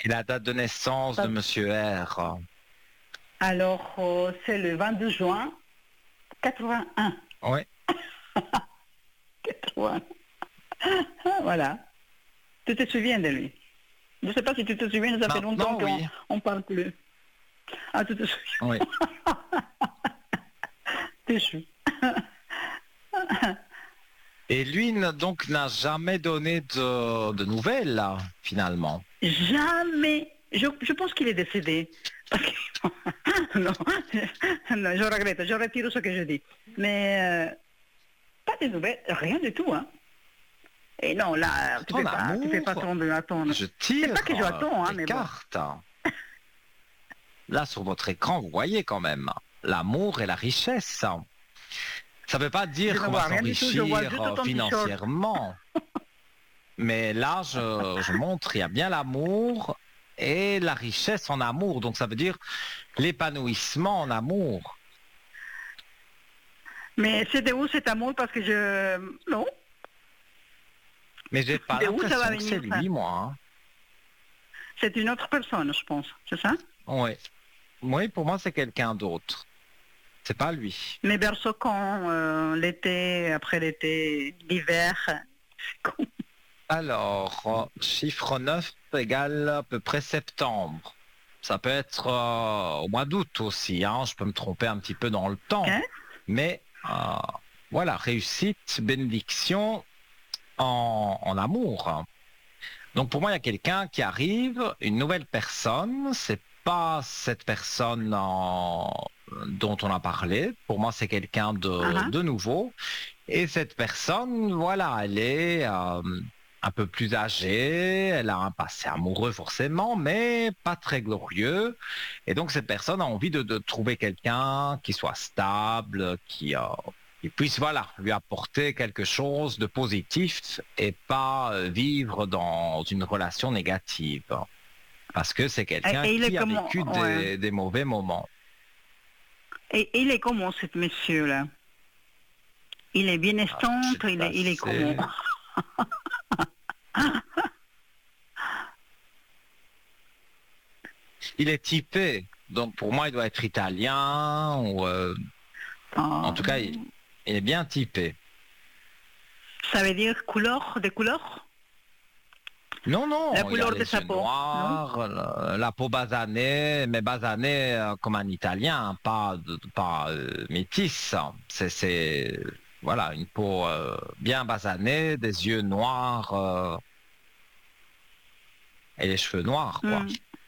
Et la date de naissance de Monsieur R? Alors, c'est le 22 juin 81. Oui. 81. Voilà. Tu te souviens de lui? Je ne sais pas si tu te souviens, ça fait longtemps qu'on ne parle plus. Ah, tu te souviens? Oui. T'es chou. Et lui, donc, n'a jamais donné de nouvelles, là, finalement. Jamais. Je pense qu'il est décédé. Non, non, je regrette, je retire ce que je dis. Mais pas de nouvelles, rien du tout, hein. Et non, là, tu ne fais pas attendre. Je tire. C'est pas que je attends, hein, mais cartes. Bon. Là, sur votre écran, vous voyez quand même l'amour et la richesse. Ça ne veut pas dire qu'on va s'enrichir financièrement. Mais là, je montre, il y a bien l'amour et la richesse en amour. Donc, ça veut dire l'épanouissement en amour. Mais c'est de où cet amour? Parce que je... Non. Mais j'ai pas l'impression que c'est lui, moi. Hein. C'est une autre personne, je pense. C'est ça? Oui. Oui, pour moi, c'est quelqu'un d'autre. C'est pas lui. Mais berceau quand l'été, après l'été, l'hiver. Alors, chiffre 9 égale à peu près septembre. Ça peut être au mois d'août aussi. Hein. Je peux me tromper un petit peu dans le temps. Okay. Mais voilà, réussite, bénédiction en amour. Donc pour moi, il y a quelqu'un qui arrive, une nouvelle personne. C'est pas cette personne dont on a parlé. Pour moi, c'est quelqu'un de nouveau. Et cette personne, voilà, elle est un peu plus âgée, elle a un passé amoureux forcément, mais pas très glorieux. Et donc cette personne a envie de trouver quelqu'un qui soit stable, qui puisse voilà, lui apporter quelque chose de positif et pas vivre dans une relation négative. Parce que c'est quelqu'un qui a vécu des mauvais moments. Et il est comment, ce monsieur-là? Il est bien estompe, il est comment? Il est typé, donc pour moi il doit être italien ou en tout cas il est bien typé. Ça veut dire des couleurs? Non, la couleur de sa peau noire, la peau basanée, mais basanée comme un italien, pas métisse. C'est voilà, une peau bien basanée, des yeux noirs et les cheveux noirs, quoi.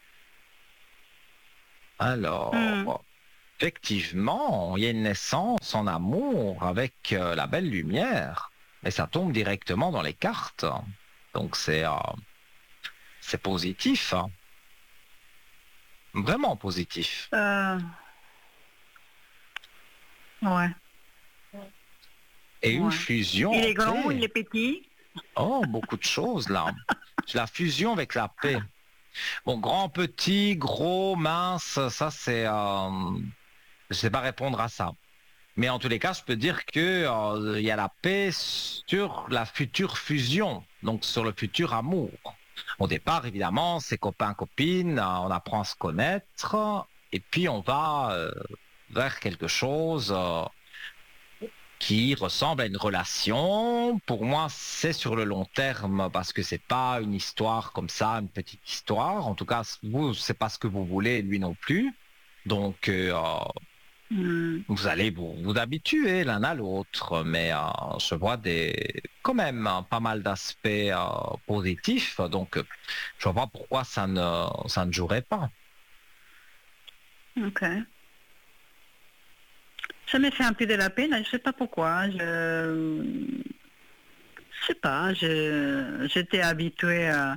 Alors, effectivement, il y a une naissance en amour avec la belle lumière, et ça tombe directement dans les cartes. Donc c'est positif, hein. Vraiment positif. Ouais. Et une fusion. Il est grand, il est petit. Oh, beaucoup de choses là. La fusion avec la paix. Bon, grand, petit, gros, mince, ça c'est... je sais pas répondre à ça. Mais en tous les cas, je peux dire que il y a la paix sur la future fusion, donc sur le futur amour. Au départ, évidemment, c'est copains-copines, on apprend à se connaître, et puis on va vers quelque chose qui ressemble à une relation. Pour moi, c'est sur le long terme, parce que c'est pas une histoire comme ça, une petite histoire. En tout cas, vous, c'est pas ce que vous voulez, lui non plus. Donc, vous allez vous habituer l'un à l'autre, mais je vois quand même pas mal d'aspects positifs, donc je vois pas pourquoi ça ne jouerait pas. Ok. Ça me fait un peu de la peine, je sais pas pourquoi. Je sais pas, j'étais habituée à...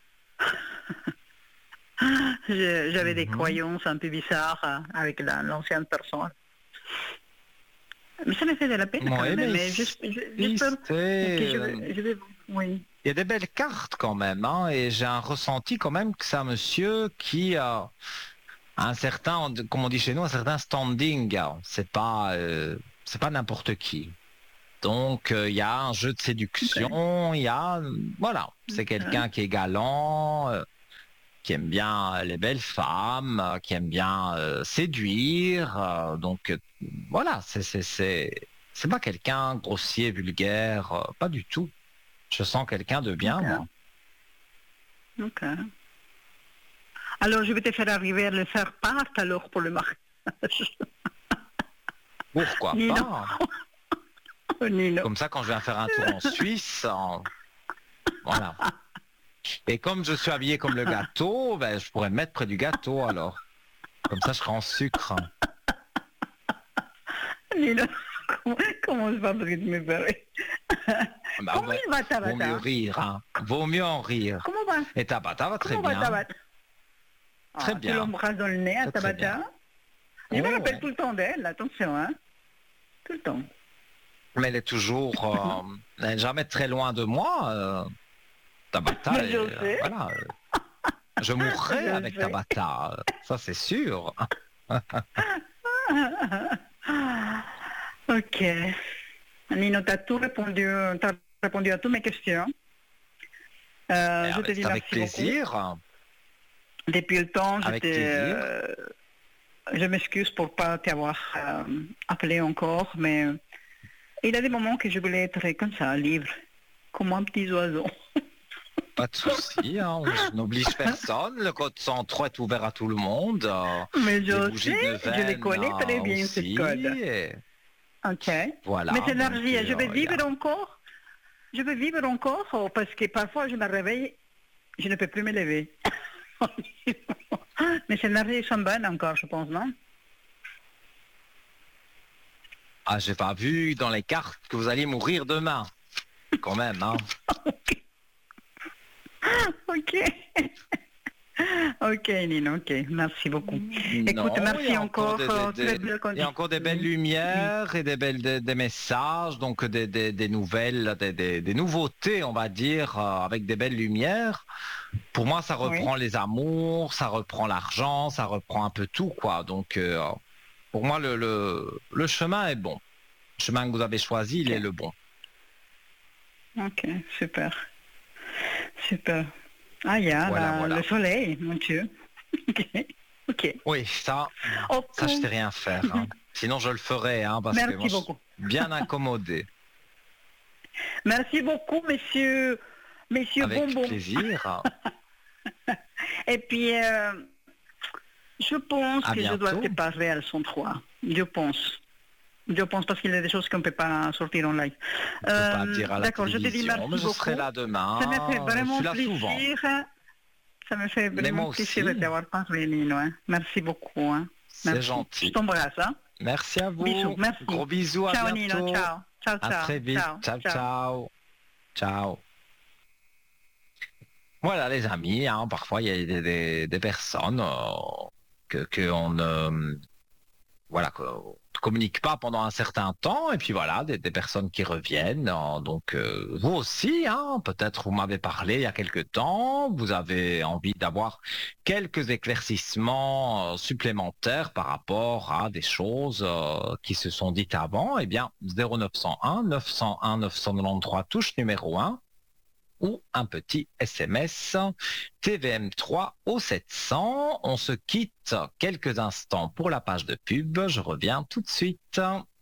J'avais des croyances un peu bizarres avec l'ancienne personne. Mais ça me fait de la peine quand même. Mais j'espère que je vais... Oui. Il y a des belles cartes quand même, hein, et j'ai un ressenti quand même que c'est un monsieur qui a un certain, comme on dit chez nous, un certain standing. C'est pas n'importe qui. Donc il y a un jeu de séduction, il y a voilà, c'est quelqu'un qui est galant. qui aime bien les belles femmes, qui aime bien séduire. Donc voilà, c'est pas quelqu'un grossier, vulgaire, pas du tout. Je sens quelqu'un de bien, moi. Ok. Alors, je vais te faire arriver à le faire part alors pour le mariage. Pourquoi Nino. pas Nino. Comme ça, quand je viens faire un tour en Suisse, voilà. Et comme je suis habillé comme le gâteau, ben, je pourrais me mettre près du gâteau alors. Comme ça, je serai en sucre. Nino, comment je vais me faire? Bah, Comment il va, vaut Tabata? mieux rire, hein. Vaut mieux en rire. Comment va? Et Tabata va très Comment va, bien. Tabata? Très Tu bien. l'embrasses dans le nez à Très, très bien. Tabata? Je me Oh, rappelle tout le temps d'elle, attention, hein. Tout le temps. mais elle est toujours elle est jamais très loin de moi. Tabata, Mais je sais. voilà. Je mourrai Je avec sais. Tabata, ça c'est sûr. Ok. Nino, tu as tout répondu, t'as répondu à toutes mes questions. Je te dis Avec merci plaisir. beaucoup. Depuis le temps, Avec plaisir. je m'excuse pour pas t'avoir appelé encore, mais il y a des moments que je voulais être comme ça, libre, comme un petit oiseau. Pas de souci, hein, on n'oblige personne. Le code 103 est ouvert à tout le monde. Mais Les je bougies de sais, je les Neuvaine, connais très bien, ce aussi, code. et Ok. voilà. Mais c'est donc, énergie, je vais vivre yeah. encore. Je vais vivre encore parce que parfois je me réveille, je ne peux plus me lever. Mais ces énergies sont bonnes encore, je pense, non? Ah, j'ai pas vu dans les cartes que vous alliez mourir demain. Quand même, hein. Ok. Ok, Nino, ok. Merci beaucoup. Écoute, Non, il y merci a encore. il y a encore des belles lumières et des messages, donc des nouvelles, des nouveautés, on va dire, avec des belles lumières. Pour moi, ça reprend les amours, ça reprend l'argent, ça reprend un peu tout, quoi. Donc, pour moi, le chemin est bon. Le chemin que vous avez choisi, il est le bon. Ok, super. Super. Ah, il y a Voilà. le soleil, mon Dieu. Ok. Oui, ça, je sais rien faire. Hein. Sinon, je le ferais, hein, parce Merci que moi, beaucoup. je suis bien incommodé. Merci beaucoup, messieurs Avec Bonbon. plaisir. Et puis, je pense À que je dois bientôt. te parler à le 103. Je pense. Je pense parce qu'il y a des choses qu'on ne peut pas sortir en live. Je peux pas le dire à la D'accord, je te dis télévision, merci mais je beaucoup. serai là demain. Ça me fait Je vraiment suis là souvent. plaisir. Ça me fait Mais vraiment moi plaisir de aussi. t'avoir parlé, Nino. Hein. Merci beaucoup. Hein. C'est Merci. gentil. Je t'embrasse. Hein. Merci à vous. Bisous, merci. Gros bisous, à Ciao, bientôt. Nino. Ciao. Ciao, À ciao. très vite. Ciao. Ciao. Voilà les amis, hein, parfois il y a des personnes que on ne voilà, qu'on ne communique pas pendant un certain temps, et puis voilà, des personnes qui reviennent. Donc vous aussi, hein, peut-être vous m'avez parlé il y a quelque temps, vous avez envie d'avoir quelques éclaircissements supplémentaires par rapport à des choses qui se sont dites avant, eh bien 0901 901 993 touche numéro 1 ou un petit SMS TVM3 au 700. On se quitte quelques instants pour la page de pub. Je reviens tout de suite.